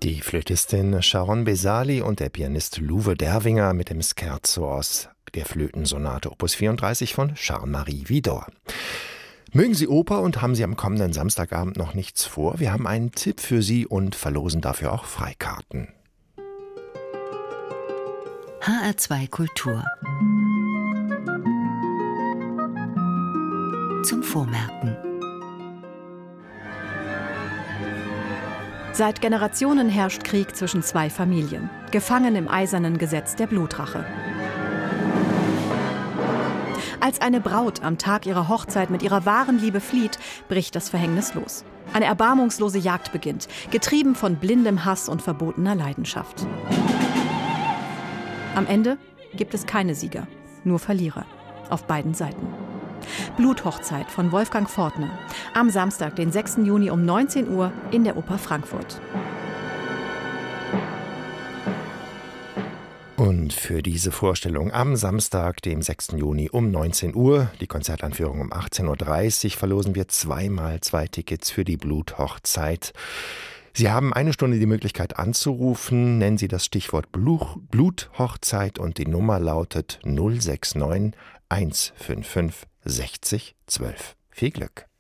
Die Flötistin Sharon Besali und der Pianist Luwe Derwinger mit dem Scherzo aus der Flötensonate Opus 34 von Charles-Marie Widor. Mögen Sie Oper und haben Sie am kommenden Samstagabend noch nichts vor? Wir haben einen Tipp für Sie und verlosen dafür auch Freikarten. HR2 Kultur zum Vormerken. Seit Generationen herrscht Krieg zwischen zwei Familien, gefangen im eisernen Gesetz der Blutrache. Als eine Braut am Tag ihrer Hochzeit mit ihrer wahren Liebe flieht, bricht das Verhängnis los. Eine erbarmungslose Jagd beginnt, getrieben von blindem Hass und verbotener Leidenschaft. Am Ende gibt es keine Sieger, nur Verlierer, auf beiden Seiten. Bluthochzeit von Wolfgang Fortner, am Samstag, den 6. Juni um 19 Uhr in der Oper Frankfurt. Und für diese Vorstellung am Samstag, dem 6. Juni um 19 Uhr, die Konzertanführung um 18.30 Uhr, verlosen wir zweimal 2 Tickets für die Bluthochzeit. Sie haben eine Stunde die Möglichkeit anzurufen. Nennen Sie das Stichwort Bluthochzeit und die Nummer lautet 069 155 60 12. Viel Glück!